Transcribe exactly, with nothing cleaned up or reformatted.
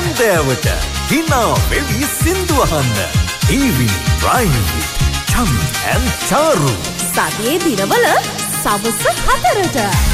හැන්දෑවට hina වෙවි සින්දු අහන්න. Evening Drive with Chami and Charu. සතියේ දිනවල සවස් හතරට